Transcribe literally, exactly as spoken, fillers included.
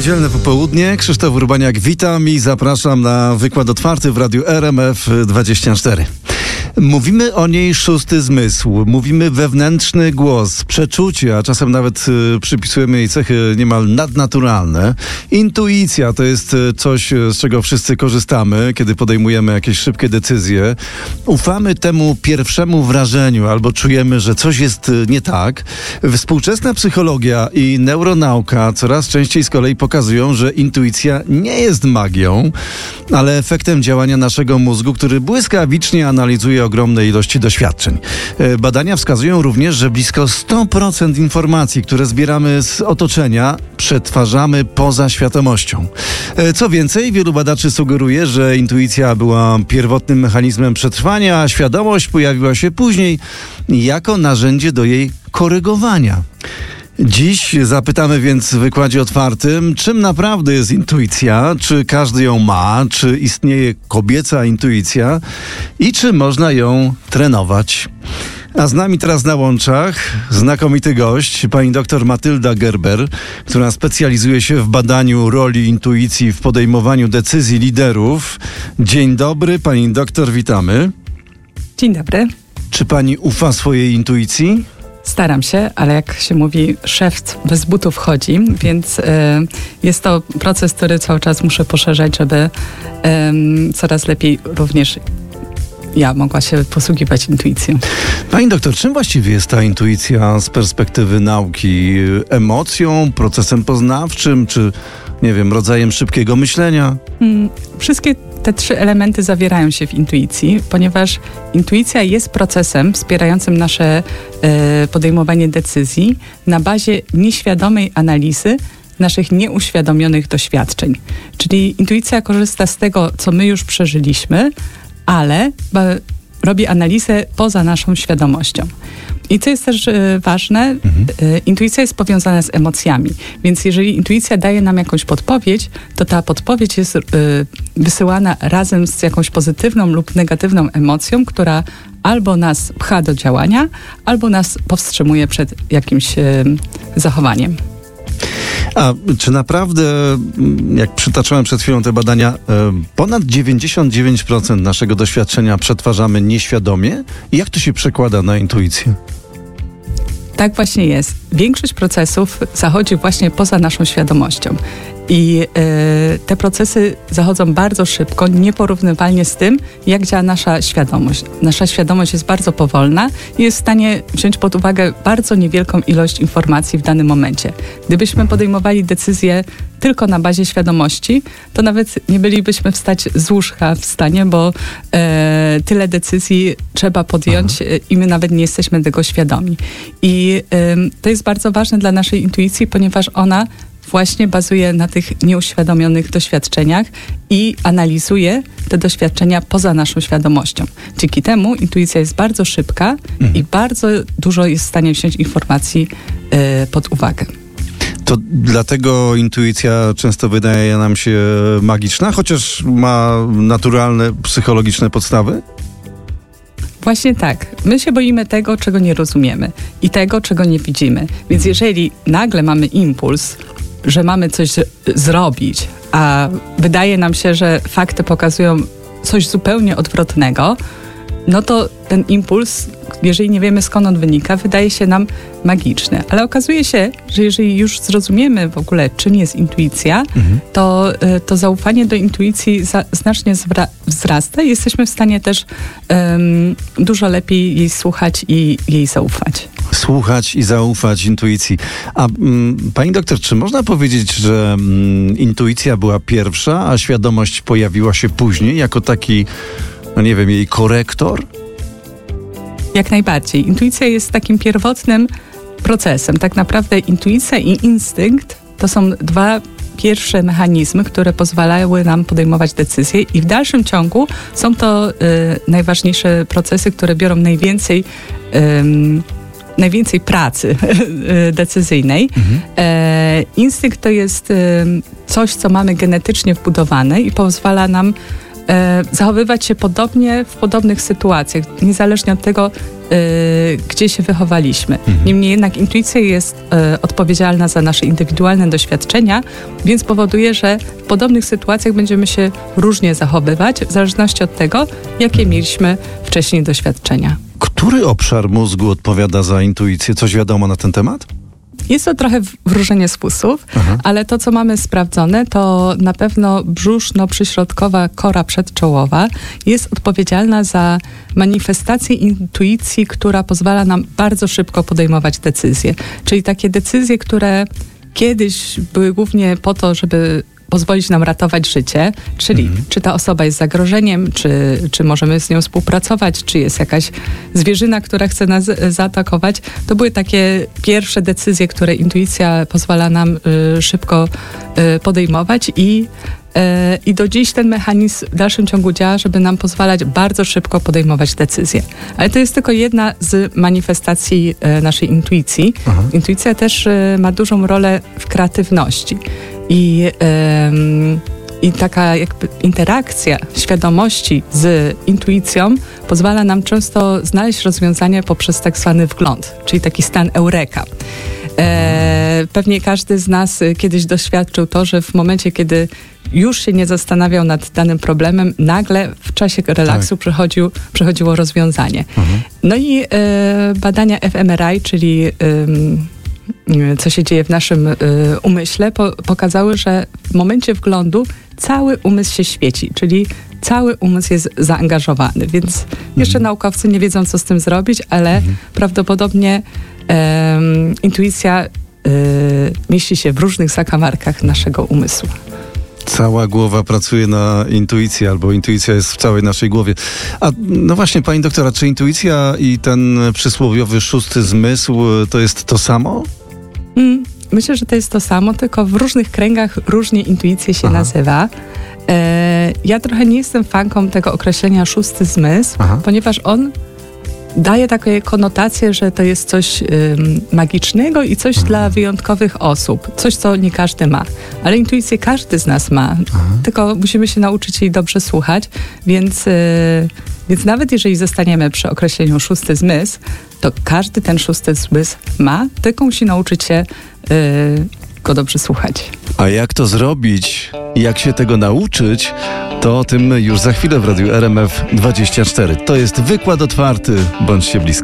Niedzielne popołudnie. Krzysztof Urbaniak, witam i zapraszam na wykład otwarty w Radiu R M F dwadzieścia cztery. Mówimy o niej szósty zmysł, mówimy wewnętrzny głos, przeczucie, a czasem nawet y, przypisujemy jej cechy niemal nadnaturalne. Intuicja to jest coś, z czego wszyscy korzystamy, kiedy podejmujemy jakieś szybkie decyzje. Ufamy temu pierwszemu wrażeniu albo czujemy, że coś jest nie tak. Współczesna psychologia i neuronauka coraz częściej z kolei pokazują, że intuicja nie jest magią, ale efektem działania naszego mózgu, który błyskawicznie analizuje ogromne ilości doświadczeń. Badania wskazują również, że blisko sto procent informacji, które zbieramy z otoczenia, przetwarzamy poza świadomością. Co więcej, wielu badaczy sugeruje, że intuicja była pierwotnym mechanizmem przetrwania, a świadomość pojawiła się później jako narzędzie do jej korygowania. Dziś zapytamy więc w wykładzie otwartym, czym naprawdę jest intuicja, czy każdy ją ma, czy istnieje kobieca intuicja i czy można ją trenować. A z nami teraz na łączach znakomity gość, pani doktor Matylda Gerber, która specjalizuje się w badaniu roli intuicji w podejmowaniu decyzji liderów. Dzień dobry, pani doktor, witamy. Dzień dobry. Czy pani ufa swojej intuicji? Staram się, ale jak się mówi, szef bez butów chodzi, więc y, jest to proces, który cały czas muszę poszerzać, żeby y, coraz lepiej również ja mogła się posługiwać intuicją. Pani doktor, czym właściwie jest ta intuicja z perspektywy nauki? Emocją, procesem poznawczym, czy nie wiem, rodzajem szybkiego myślenia? Hmm, wszystkie te trzy elementy zawierają się w intuicji, ponieważ intuicja jest procesem wspierającym nasze e, podejmowanie decyzji na bazie nieświadomej analizy naszych nieuświadomionych doświadczeń. Czyli intuicja korzysta z tego, co my już przeżyliśmy, ale ba, robi analizę poza naszą świadomością. I co jest też y, ważne, mhm. y, intuicja jest powiązana z emocjami. Więc jeżeli intuicja daje nam jakąś podpowiedź, to ta podpowiedź jest y, wysyłana razem z jakąś pozytywną lub negatywną emocją, która albo nas pcha do działania, albo nas powstrzymuje przed jakimś y, zachowaniem. A czy naprawdę, jak przytaczałem przed chwilą te badania, ponad dziewięćdziesiąt dziewięć procent naszego doświadczenia przetwarzamy nieświadomie? I jak to się przekłada na intuicję? Tak właśnie jest. Większość procesów zachodzi właśnie poza naszą świadomością. I y, te procesy zachodzą bardzo szybko, nieporównywalnie z tym, jak działa nasza świadomość. Nasza świadomość jest bardzo powolna i jest w stanie wziąć pod uwagę bardzo niewielką ilość informacji w danym momencie. Gdybyśmy podejmowali decyzje tylko na bazie świadomości, to nawet nie bylibyśmy wstać z łóżka w stanie, bo e, tyle decyzji trzeba podjąć e, i my nawet nie jesteśmy tego świadomi. I e, to jest bardzo ważne dla naszej intuicji, ponieważ ona właśnie bazuje na tych nieuświadomionych doświadczeniach i analizuje te doświadczenia poza naszą świadomością. Dzięki temu intuicja jest bardzo szybka mhm. i bardzo dużo jest w stanie wziąć informacji e, pod uwagę. To dlatego intuicja często wydaje nam się magiczna, chociaż ma naturalne, psychologiczne podstawy? Właśnie tak. My się boimy tego, czego nie rozumiemy i tego, czego nie widzimy. Więc jeżeli nagle mamy impuls, że mamy coś z- zrobić, a wydaje nam się, że fakty pokazują coś zupełnie odwrotnego, no to ten impuls, jeżeli nie wiemy skąd on wynika, wydaje się nam magiczny. Ale okazuje się, że jeżeli już zrozumiemy w ogóle, czym jest intuicja, mhm. to, to zaufanie do intuicji za, znacznie zwra- wzrasta i jesteśmy w stanie też um, dużo lepiej jej słuchać i jej zaufać. Słuchać i zaufać intuicji. A mm, pani doktor, czy można powiedzieć, że mm, intuicja była pierwsza, a świadomość pojawiła się później jako taki, no nie wiem, jej korektor? Jak najbardziej. Intuicja jest takim pierwotnym procesem. Tak naprawdę intuicja i instynkt to są dwa pierwsze mechanizmy, które pozwalały nam podejmować decyzje i w dalszym ciągu są to y, najważniejsze procesy, które biorą najwięcej y, najwięcej pracy decyzyjnej. Mhm. E, instynkt to jest e, coś, co mamy genetycznie wbudowane i pozwala nam e, zachowywać się podobnie w podobnych sytuacjach, niezależnie od tego, y, gdzie się wychowaliśmy. Mhm. Niemniej jednak intuicja jest y, odpowiedzialna za nasze indywidualne doświadczenia, więc powoduje, że w podobnych sytuacjach będziemy się różnie zachowywać, w zależności od tego, jakie mieliśmy wcześniej doświadczenia. Który obszar mózgu odpowiada za intuicję? Coś wiadomo na ten temat? Jest to trochę wróżenie z fusów, Aha. ale to, co mamy sprawdzone, to na pewno brzuszno-przyśrodkowa kora przedczołowa jest odpowiedzialna za manifestację intuicji, która pozwala nam bardzo szybko podejmować decyzje. Czyli takie decyzje, które kiedyś były głównie po to, żeby pozwolić nam ratować życie, czyli mhm. czy ta osoba jest zagrożeniem, czy, czy możemy z nią współpracować, czy jest jakaś zwierzyna, która chce nas zaatakować. To były takie pierwsze decyzje, które intuicja pozwala nam y, szybko y, podejmować i I do dziś ten mechanizm w dalszym ciągu działa, żeby nam pozwalać bardzo szybko podejmować decyzje. Ale to jest tylko jedna z manifestacji naszej intuicji. Aha. Intuicja też ma dużą rolę w kreatywności. I, ym, i taka jakby interakcja świadomości z intuicją pozwala nam często znaleźć rozwiązanie poprzez tak zwany wgląd, czyli taki stan eureka. E, pewnie każdy z nas kiedyś doświadczył to, że w momencie, kiedy już się nie zastanawiał nad danym problemem, nagle w czasie relaksu tak. przychodził, przychodziło rozwiązanie. Mhm. No i e, badania F M R I, czyli e, co się dzieje w naszym y, umyśle, po, pokazały, że w momencie wglądu cały umysł się świeci, czyli cały umysł jest zaangażowany, więc mhm. jeszcze naukowcy nie wiedzą, co z tym zrobić, ale mhm. prawdopodobnie y, intuicja y, mieści się w różnych zakamarkach naszego umysłu. Cała głowa pracuje na intuicję, albo intuicja jest w całej naszej głowie. A no właśnie, pani doktora, czy intuicja i ten przysłowiowy szósty zmysł to jest to samo? Mm, myślę, że to jest to samo, tylko w różnych kręgach różnie intuicja się Aha. nazywa. E, ja trochę nie jestem fanką tego określenia szósty zmysł, Aha. ponieważ on daje takie konotacje, że to jest coś ym, magicznego i coś Aha. dla wyjątkowych osób. Coś, co nie każdy ma. Ale intuicję każdy z nas ma. Aha. Tylko musimy się nauczyć jej dobrze słuchać. Więc, yy, więc nawet jeżeli zostaniemy przy określeniu szósty zmysł, to każdy ten szósty zmysł ma, tylko musi nauczyć się yy, go dobrze słuchać. A jak to zrobić i jak się tego nauczyć, to o tym już za chwilę w Radiu R M F dwadzieścia cztery. To jest wykład otwarty. Bądźcie blisko.